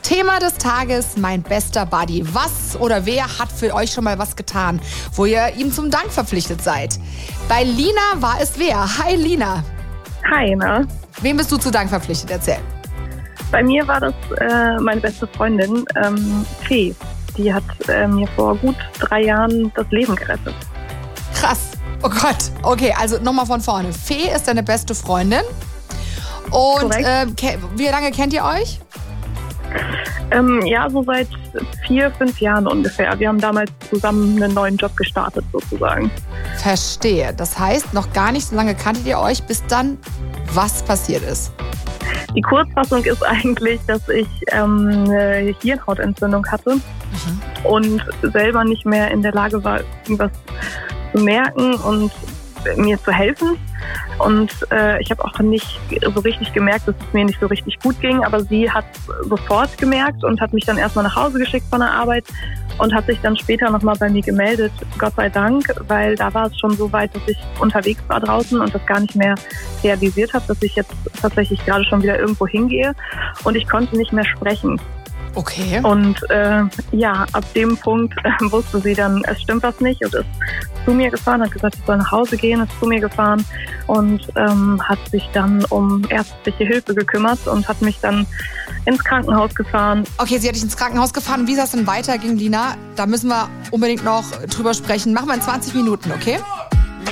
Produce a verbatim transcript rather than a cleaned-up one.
Thema des Tages, mein bester Buddy. Was oder wer hat für euch schon mal was getan, wo ihr ihm zum Dank verpflichtet seid? Bei Lina war es wer? Hi Lina. Hi, ne? Wem bist du zu Dank verpflichtet? Erzähl. Bei mir war das äh, meine beste Freundin, ähm, Fee. Die hat äh, mir vor gut drei Jahren das Leben gerettet. Krass. Oh Gott. Okay, also nochmal von vorne. Fee ist deine beste Freundin. Und äh, ke- wie lange kennt ihr euch? Ähm, ja, so seit vier, fünf Jahren ungefähr. Wir haben damals zusammen einen neuen Job gestartet, sozusagen. Verstehe. Das heißt, noch gar nicht so lange kanntet ihr euch, bis dann was passiert ist. Die Kurzfassung ist eigentlich, dass ich ähm, eine Hirnhautentzündung hatte mhm. und selber nicht mehr in der Lage war, irgendwas zu merken und mir zu helfen. Und äh, ich habe auch nicht so richtig gemerkt, dass es mir nicht so richtig gut ging, aber sie hat sofort gemerkt und hat mich dann erstmal nach Hause geschickt von der Arbeit und hat sich dann später nochmal bei mir gemeldet, Gott sei Dank, weil da war es schon so weit, dass ich unterwegs war draußen und das gar nicht mehr realisiert habe, dass ich jetzt tatsächlich gerade schon wieder irgendwo hingehe und ich konnte nicht mehr sprechen. Okay. Und äh, ja, ab dem Punkt äh, wusste sie dann, es stimmt was nicht und ist zu mir gefahren, hat gesagt, ich soll nach Hause gehen, ist zu mir gefahren und ähm, hat sich dann um ärztliche Hilfe gekümmert und hat mich dann ins Krankenhaus gefahren. Okay, sie hat dich ins Krankenhaus gefahren. Wie es dann weiterging, Lina, da müssen wir unbedingt noch drüber sprechen. Machen wir in zwanzig Minuten, okay?